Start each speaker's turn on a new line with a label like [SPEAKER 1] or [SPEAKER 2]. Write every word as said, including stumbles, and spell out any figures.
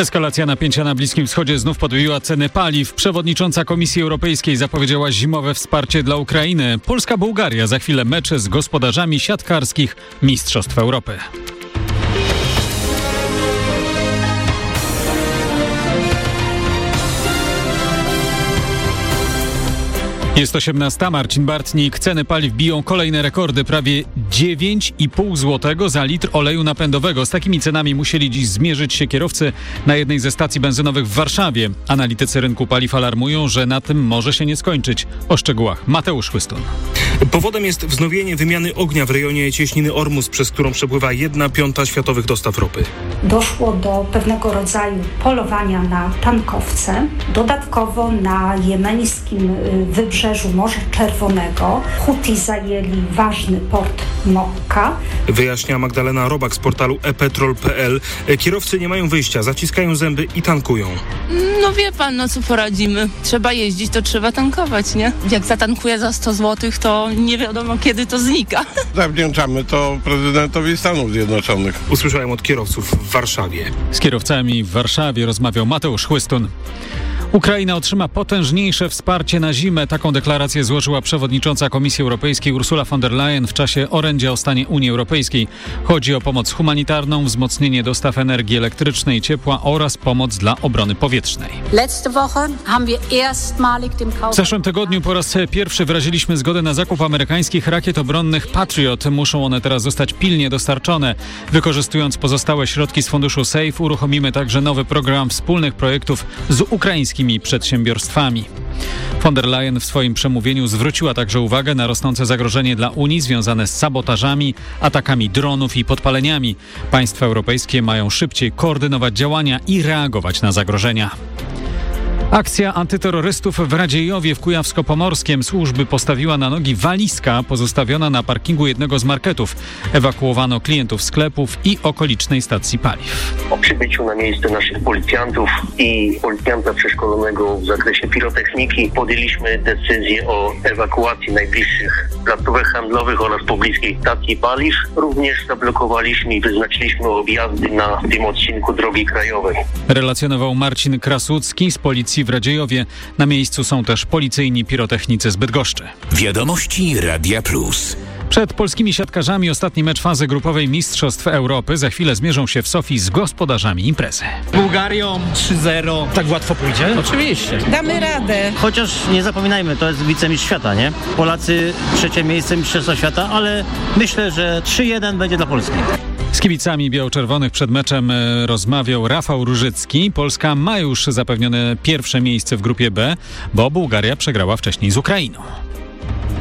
[SPEAKER 1] Eskalacja napięcia na Bliskim Wschodzie znów podbiła ceny paliw. Przewodnicząca Komisji Europejskiej zapowiedziała zimowe wsparcie dla Ukrainy. Polska-Bułgaria za chwilę mecze z gospodarzami siatkarskich Mistrzostw Europy. Jest osiemnasta, Marcin Bartnik. Ceny paliw biją kolejne rekordy. Prawie dziewięć i pół złotego za litr oleju napędowego. Z takimi cenami musieli dziś zmierzyć się kierowcy na jednej ze stacji benzynowych w Warszawie. Analitycy rynku paliw alarmują, że na tym może się nie skończyć. O szczegółach Mateusz Chłystun.
[SPEAKER 2] Powodem jest wznowienie wymiany ognia w rejonie cieśniny Ormus, przez którą przepływa jedna piąta światowych dostaw ropy.
[SPEAKER 3] Doszło do pewnego rodzaju polowania na tankowce. Dodatkowo na jemeńskim wybrzeżu Morza Czerwonego Huti zajęli ważny port Mokka.
[SPEAKER 2] Wyjaśnia Magdalena Robak z portalu e petrol kropka p l. Kierowcy nie mają wyjścia, zaciskają zęby i tankują.
[SPEAKER 4] No wie pan, no co poradzimy. Trzeba jeździć, to trzeba tankować, nie? Jak zatankuję za sto złotych, to nie wiadomo kiedy to znika.
[SPEAKER 5] Zawdzięczamy to prezydentowi Stanów Zjednoczonych.
[SPEAKER 2] Usłyszałem od kierowców w Warszawie.
[SPEAKER 1] Z kierowcami w Warszawie rozmawiał Mateusz Chłystun. Ukraina otrzyma potężniejsze wsparcie na zimę. Taką deklarację złożyła przewodnicząca Komisji Europejskiej Ursula von der Leyen w czasie orędzia o stanie Unii Europejskiej. Chodzi o pomoc humanitarną, wzmocnienie dostaw energii elektrycznej i ciepła oraz pomoc dla obrony powietrznej. W zeszłym tygodniu po raz pierwszy wyraziliśmy zgodę na zakup amerykańskich rakiet obronnych Patriot. Muszą one teraz zostać pilnie dostarczone. Wykorzystując pozostałe środki z funduszu SAFE uruchomimy także nowy program wspólnych projektów z ukraińskimi przedsiębiorstwami. Von der Leyen w swoim przemówieniu zwróciła także uwagę na rosnące zagrożenie dla Unii związane z sabotażami, atakami dronów i podpaleniami. Państwa europejskie mają szybciej koordynować działania i reagować na zagrożenia. Akcja antyterrorystów w Radziejowie w Kujawsko-Pomorskiem. Służby postawiła na nogi walizka pozostawiona na parkingu jednego z marketów. Ewakuowano klientów sklepów i okolicznej stacji paliw.
[SPEAKER 6] Po przybyciu na miejsce naszych policjantów i policjanta przeszkolonego w zakresie pirotechniki podjęliśmy decyzję o ewakuacji najbliższych placówek handlowych oraz pobliskiej stacji paliw. Również zablokowaliśmy i wyznaczyliśmy objazdy na tym odcinku drogi krajowej.
[SPEAKER 1] Relacjonował Marcin Krasucki z policji w Radziejowie. Na miejscu są też policyjni pirotechnicy z Bydgoszczy.
[SPEAKER 7] Wiadomości Radia Plus.
[SPEAKER 1] Przed polskimi siatkarzami ostatni mecz fazy grupowej Mistrzostw Europy. Za chwilę zmierzą się w Sofii z gospodarzami imprezy.
[SPEAKER 8] Bułgarią trzy zero. Tak łatwo pójdzie?
[SPEAKER 9] Oczywiście.
[SPEAKER 10] Damy radę.
[SPEAKER 9] Chociaż nie zapominajmy, to jest wicemistrz świata, nie? Polacy trzecie miejsce Mistrzostwa Świata, ale myślę, że trzy jeden będzie dla Polski.
[SPEAKER 1] Z kibicami biało-czerwonych przed meczem rozmawiał Rafał Różycki. Polska ma już zapewnione pierwsze miejsce w grupie B, bo Bułgaria przegrała wcześniej z Ukrainą.